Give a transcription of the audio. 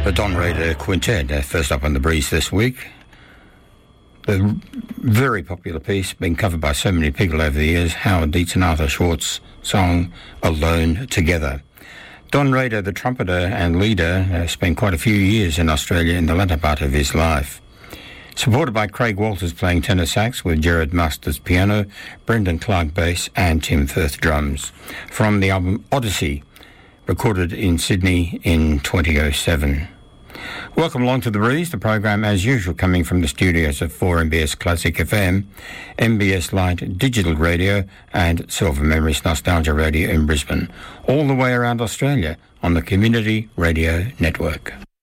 The Don Raider Quintet, first up on the breeze this week. The very popular piece, been covered by so many people over the years, Howard Dietz and Arthur Schwartz song, Alone Together. Don Raider, the trumpeter and leader, spent quite a few years in Australia in the latter part of his life. Supported by Craig Walters playing tenor sax with Gerard Masters piano, Brendan Clark bass and Tim Firth drums. From the album Odyssey, recorded in Sydney in 2007. Welcome along to The Breeze, the program as usual coming from the studios of 4MBS Classic FM, MBS Light Digital Radio and Silver Memories Nostalgia Radio in Brisbane, all the way around Australia on the Community Radio Network.